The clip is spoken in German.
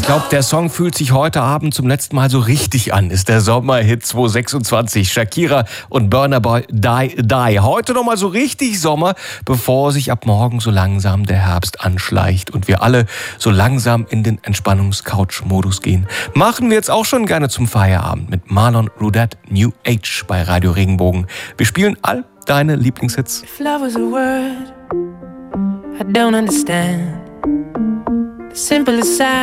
glaube, der Song fühlt sich heute Abend zum letzten Mal so richtig an. Ist der Sommerhit 2026. Shakira und Burna Boy, Die Die. Heute nochmal so richtig Sommer, bevor sich ab morgen so langsam der Herbst anschleicht und wir alle so langsam in den Entspannungs-Couch-Modus gehen. Machen wir jetzt auch schon gerne zum Feierabend mit Marlon Rudet, New Age bei Radio Regenbogen. Wir spielen all deine Lieblingshits. If love was a word I don't understand, the simplest